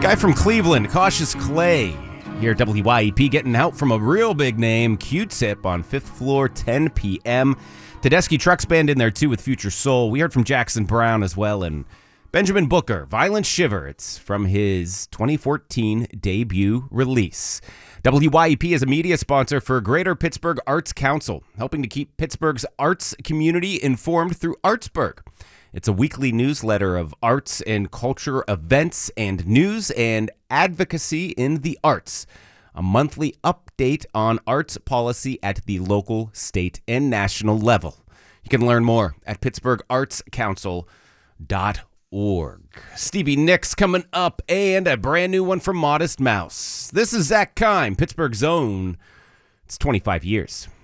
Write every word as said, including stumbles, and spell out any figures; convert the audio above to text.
Guy from Cleveland, Cautious Clay. Here at W Y E P, getting out from a real big name, Q-Tip on fifth Floor, ten p.m. Tedeschi Trucks Band in there too with Future Soul. We heard from Jackson Browne as well, and Benjamin Booker, Violent Shiver. It's from his twenty fourteen debut release. W Y E P is a media sponsor for Greater Pittsburgh Arts Council, helping to keep Pittsburgh's arts community informed through Artsburg. It's a weekly newsletter of arts and culture events and news and advocacy in the arts. A monthly update on arts policy at the local, state, and national level. You can learn more at pittsburgh arts council dot org. Stevie Nicks coming up, and a brand new one from Modest Mouse. This is Zach Kime, Pittsburgh's own. It's twenty-five years.